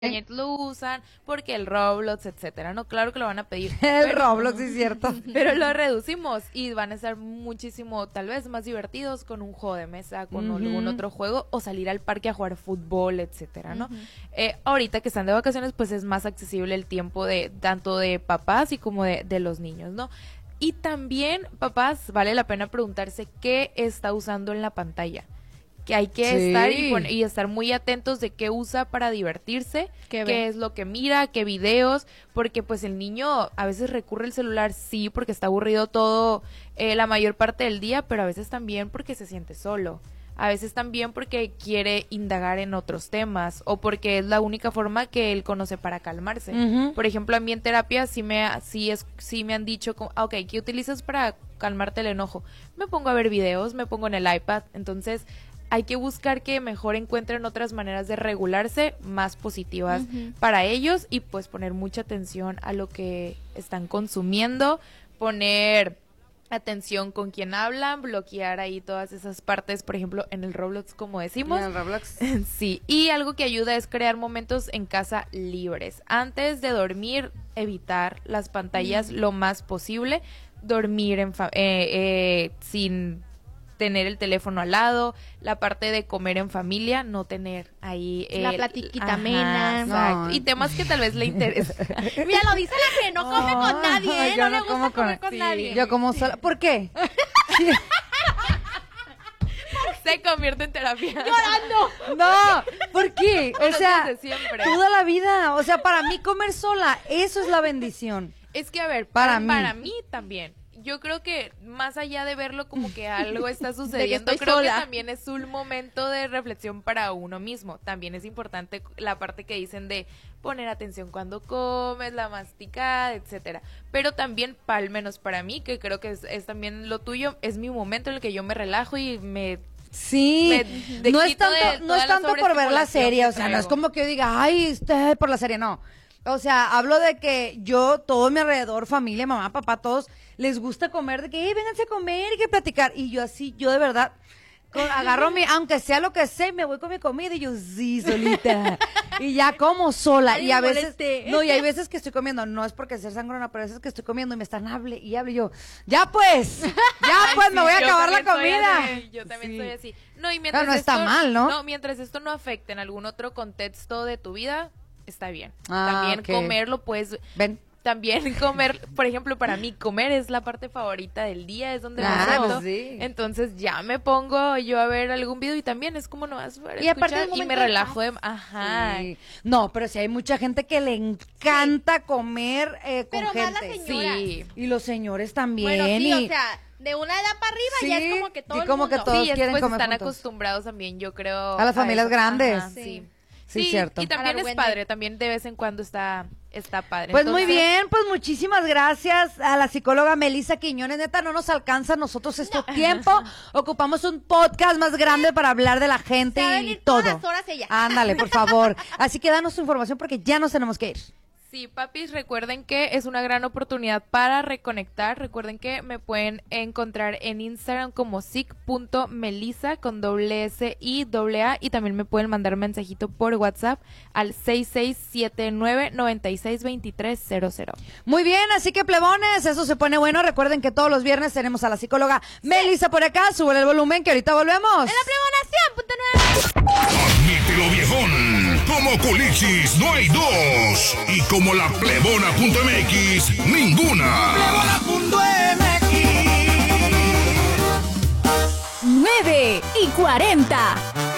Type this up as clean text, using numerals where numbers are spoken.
lo usan porque el Roblox, etcétera, ¿no? Claro que lo van a pedir. El Roblox, sí es cierto. Pero lo reducimos y van a estar muchísimo, tal vez, más divertidos con un juego de mesa, con algún otro juego, o salir al parque a jugar fútbol, etcétera, ¿no? Ahorita que están de vacaciones, pues es más accesible el tiempo de tanto de papás y como de los niños, ¿no? Y también, papás, vale la pena preguntarse qué está usando en la pantalla. Que hay que estar y estar muy atentos de qué usa para divertirse, qué es lo que mira, qué videos, porque pues el niño a veces recurre al celular, sí, porque está aburrido todo la mayor parte del día, pero a veces también porque se siente solo. A veces también porque quiere indagar en otros temas o porque es la única forma que él conoce para calmarse. Por ejemplo, a mí en terapia sí me han dicho, ok, ¿qué utilizas para calmarte el enojo? Me pongo a ver videos, me pongo en el iPad, entonces hay que buscar que mejor encuentren otras maneras de regularse más positivas para ellos y pues poner mucha atención a lo que están consumiendo, poner atención con quién hablan, bloquear ahí todas esas partes, por ejemplo, en el Roblox, como decimos. En el Roblox. Sí, y algo que ayuda es crear momentos en casa libres. Antes de dormir, evitar las pantallas lo más posible, dormir sin tener el teléfono al lado, la parte de comer en familia, no tener ahí la platiquita amena. Exacto. Y temas que tal vez le interesen. Mira, lo dice la que no come con nadie, no le gusta comer con nadie. Yo como sola. ¿Por qué? Se convierte en terapia. ¡Llorando! No, ¿por qué? O sea, desde siempre. Toda la vida. O sea, para mí comer sola, eso es la bendición. Es que, a ver, para mí también. Yo creo que más allá de verlo como que algo está sucediendo, creo que también es un momento de reflexión para uno mismo. También es importante la parte que dicen de poner atención cuando comes, la masticada, etcétera. Pero también, al menos para mí, que creo que es también lo tuyo, es mi momento en el que yo me relajo y me... Sí, no es tanto por ver la serie, o sea, no es como que yo diga, ay, por la serie, no. O sea, hablo de que todo mi alrededor, familia, mamá, papá, todos les gusta comer, de que, vénganse a comer y que platicar. Y yo de verdad, agarro aunque sea lo que sé, me voy con mi comida y yo, sí, solita. Y ya como sola. Ay, y a veces, y hay veces que estoy comiendo, no es porque ser sangrona, pero a veces que estoy comiendo y me están hable y yo, ya pues, me voy a acabar la comida. Yo también soy así. No, y mientras no está mal, ¿no? No, mientras esto no afecte en algún otro contexto de tu vida, está bien. También comerlo, pues... También comer, por ejemplo, para mí comer es la parte favorita del día, es donde me siento. Sí. Entonces ya me pongo yo a ver algún video y también es como nomás para escuchar y me relajo. Sí. No, pero sí hay mucha gente que le encanta comer con pero gente. Más las señoras. Sí. Y los señores también. Bueno, sí, o sea, de una edad para arriba ya es como que todo el mundo. Que todos quieren pues comer están juntos. acostumbrados también, yo creo. A las familias grandes. Ajá, sí. Sí, cierto. Y también es padre, también de vez en cuando está padre. Pues entonces, muy bien, pues muchísimas gracias a la psicóloga Melissa Quiñones. Neta, no nos alcanza a nosotros tiempo. Ocupamos un podcast más grande para hablar de la gente y todo. Todas las horas ella. Ándale, por favor. Así que danos tu información porque ya nos tenemos que ir. Sí, papis, recuerden que es una gran oportunidad para reconectar. Recuerden que me pueden encontrar en Instagram como sic.melissa con /S y /A y también me pueden mandar mensajito por WhatsApp al 6679962300. Muy bien, así que plebones, eso se pone bueno. Recuerden que todos los viernes tenemos a la psicóloga Melissa por acá. Sube el volumen que ahorita volvemos. En la plebonación.9. Admítelo, viejón. Como Culichis no hay dos. Y como la plebona.mx, ninguna. Plebona.mx 9:40